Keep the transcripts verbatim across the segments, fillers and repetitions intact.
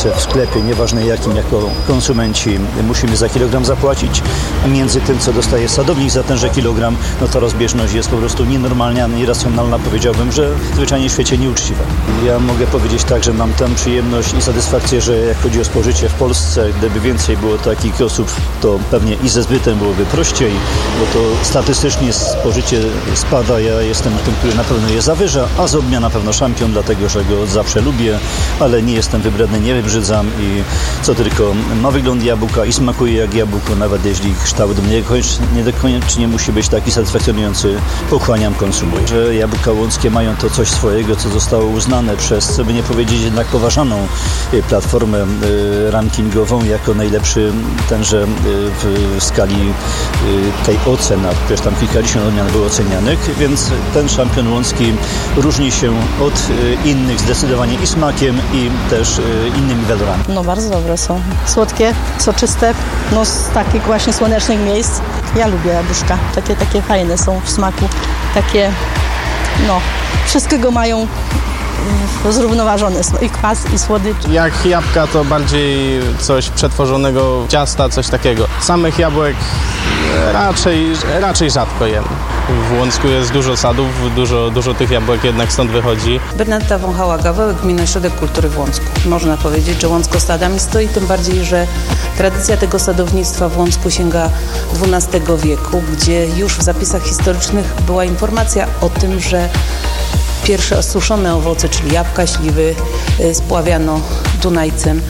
półce w sklepie, nieważne jakim, jako konsumenci musimy za kilogram zapłacić, a między tym, co dostaje sadownik za tenże kilogram, no to rozbieżność jest po prostu nienormalna, nieracjonalna, powiedziałbym, że zwyczajnie w świecie nieuczciwa. Ja mogę powiedzieć tak, że mam tę przyjemność i satysfakcję, że jak chodzi o spożycie w Polsce, gdyby więcej było takich osób, to pewnie i ze zbytem byłoby prościej, bo to statystycznie spożycie spada. Ja jestem tym, który na pewno je zawyża, a z ognia na pewno szampion, dlatego że go zawsze lubię, ale nie jestem wybredny, nie wybrzydzam i co tylko ma wygląd jabłka i smakuje jak jabłko, nawet jeśli kształt niekoniecznie musi być taki satysfakcjonujący, pochłaniam, konsumuję. Że jabłka łąckie mają to coś swojego, co zostało uznane przez, by nie powiedzieć jednak poważaną platformę rankingową jako najlepszy tenże w skali tej ocen, a przecież tam kilkadziesiąt odmian było ocenianych, więc ten szampion łącki różni się od innych zdecydowanie i smakiem, i też innymi walorami. No bardzo dobre są. Słodkie, soczyste, no z takich właśnie słonecznych miejsc. Ja lubię jabłuszka. Takie, takie fajne są w smaku. Takie, no, wszystkiego mają zrównoważone. I kwas, i słodycz. Jak jabłka, to bardziej coś przetworzonego, ciasta, coś takiego. Samych jabłek raczej, raczej rzadko jem. W Łącku jest dużo sadów, dużo, dużo tych jabłek jednak stąd wychodzi. Bernadetta Wąchała-Gawełek, Gminny Ośrodek Kultury w Łącku. Można powiedzieć, że Łącko sadami stoi, tym bardziej, że tradycja tego sadownictwa w Łącku sięga dwunastego wieku, gdzie już w zapisach historycznych była informacja o tym, że pierwsze osuszone owoce, czyli jabłka, śliwy, spławiano Dunajcem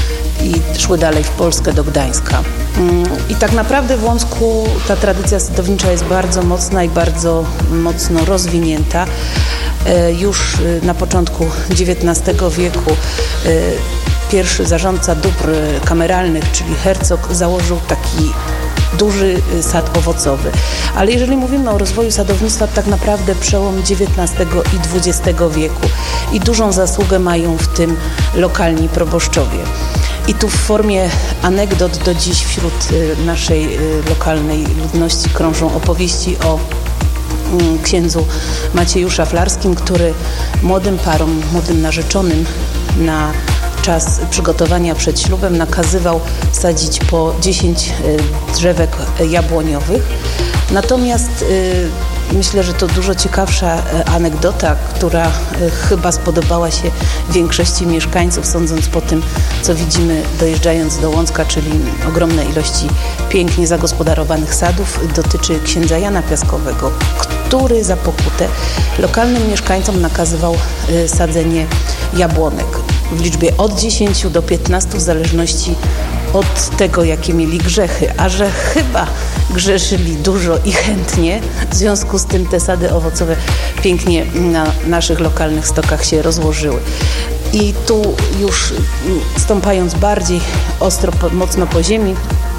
i szły dalej w Polskę do Gdańska. I tak naprawdę w Łącku ta tradycja sadownicza jest bardzo mocna i bardzo mocno rozwinięta. Już na początku dziewiętnastego wieku pierwszy zarządca dóbr kameralnych, czyli Hercog, założył taki duży sad owocowy. Ale jeżeli mówimy o rozwoju sadownictwa, to tak naprawdę przełom dziewiętnastego i dwudziestego wieku i dużą zasługę mają w tym lokalni proboszczowie. I tu w formie anegdot do dziś wśród naszej lokalnej ludności krążą opowieści o księdzu Macieju Szaflarskim, który młodym parom, młodym narzeczonym na czas przygotowania przed ślubem nakazywał sadzić po dziesięć drzewek jabłoniowych. Natomiast myślę, że to dużo ciekawsza anegdota, która chyba spodobała się większości mieszkańców, sądząc po tym, co widzimy dojeżdżając do Łącka, czyli ogromne ilości pięknie zagospodarowanych sadów, dotyczy księdza Jana Piaskowego, który za pokutę lokalnym mieszkańcom nakazywał sadzenie jabłonek w liczbie od dziesięciu do piętnastu w zależności od tego, jakie mieli grzechy, a że chyba grzeszyli dużo i chętnie, w związku z tym te sady owocowe pięknie na naszych lokalnych stokach się rozłożyły. I tu już stąpając bardziej ostro, mocno po ziemi,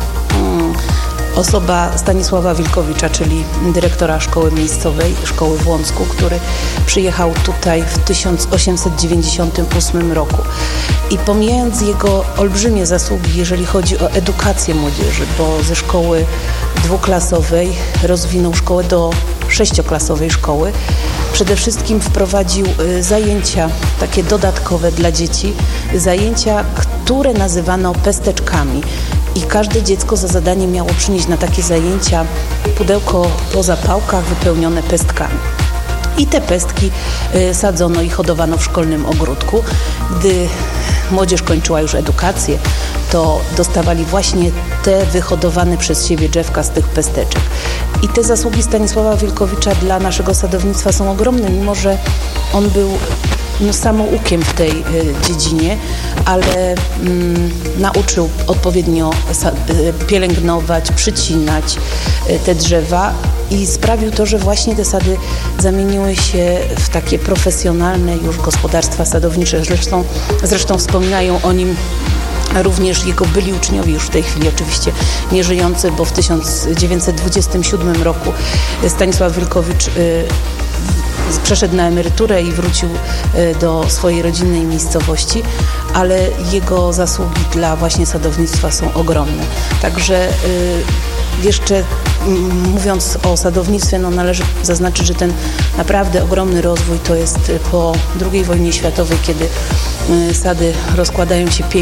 osoba Stanisława Wilkowicza, czyli dyrektora szkoły miejscowej, szkoły w Łącku, który przyjechał tutaj w tysiąc osiemset dziewięćdziesiątym ósmym roku. I pomijając jego olbrzymie zasługi, jeżeli chodzi o edukację młodzieży, bo ze szkoły dwuklasowej rozwinął szkołę do sześcioklasowej szkoły, przede wszystkim wprowadził zajęcia takie dodatkowe dla dzieci, zajęcia, które nazywano pesteczkami. I każde dziecko za zadanie miało przynieść na takie zajęcia pudełko po zapałkach wypełnione pestkami. I te pestki y, sadzono i hodowano w szkolnym ogródku. Gdy młodzież kończyła już edukację, to dostawali właśnie te wyhodowane przez siebie drzewka z tych pesteczek. I te zasługi Stanisława Wilkowicza dla naszego sadownictwa są ogromne, mimo że on był no, samoukiem w tej y, dziedzinie, ale mm, nauczył odpowiednio y, pielęgnować, przycinać y, te drzewa i sprawił to, że właśnie te sady zamieniły się w takie profesjonalne już gospodarstwa sadownicze. Zresztą, zresztą wspominają o nim również jego byli uczniowie, już w tej chwili oczywiście nieżyjący, bo w tysiąc dziewięćset dwudziestym siódmym roku Stanisław Wilkowicz y, przeszedł na emeryturę i wrócił do swojej rodzinnej miejscowości, ale jego zasługi dla właśnie sadownictwa są ogromne. Także jeszcze mówiąc o sadownictwie, no należy zaznaczyć, że ten naprawdę ogromny rozwój to jest po drugiej wojnie światowej, kiedy sady rozkładają się pięknie